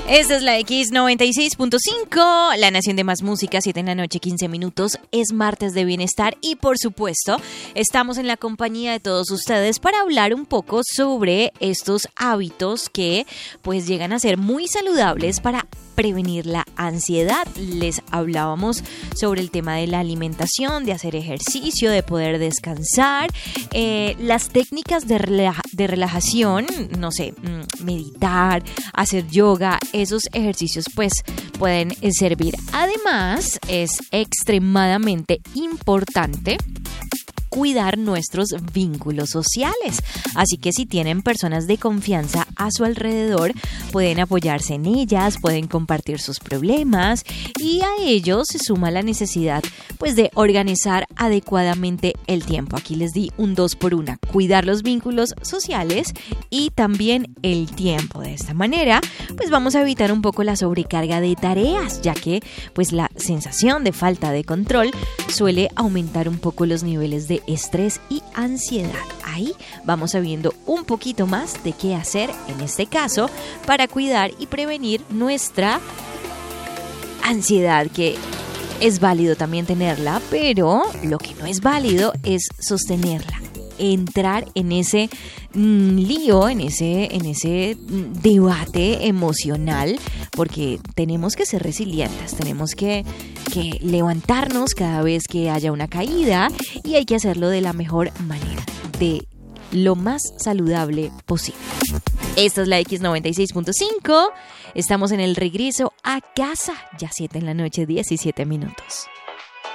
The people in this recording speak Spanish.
Esta es la X96.5, la nación de más música, 7 de la noche, 15 minutos. Es martes de bienestar y, por supuesto, estamos en la compañía de todos ustedes para hablar un poco sobre estos hábitos que pues llegan a ser muy saludables para prevenir la ansiedad. Les hablábamos sobre el tema de la alimentación, de hacer ejercicio, de poder descansar, las técnicas de relajación, no sé, meditar, hacer yoga, esos ejercicios pues pueden servir. Además, es extremadamente importante cuidar nuestros vínculos sociales. Así que si tienen personas de confianza a su alrededor, pueden apoyarse en ellas, pueden compartir sus problemas y a ello se suma la necesidad pues de organizar adecuadamente el tiempo. Aquí les di un 2x1, cuidar los vínculos sociales y también el tiempo. De esta manera, pues vamos a evitar un poco la sobrecarga de tareas, ya que pues la sensación de falta de control suele aumentar un poco los niveles de estrés y ansiedad. Ahí vamos sabiendo un poquito más de qué hacer en este caso para cuidar y prevenir nuestra ansiedad, que es válido también tenerla, pero lo que no es válido es sostenerla, entrar en ese lío, en ese debate emocional, porque tenemos que ser resilientes, tenemos que levantarnos cada vez que haya una caída y hay que hacerlo de la mejor manera, de lo más saludable posible. Esta es la X96.5, estamos en el regreso a casa, ya 7 de la noche, 17 minutos.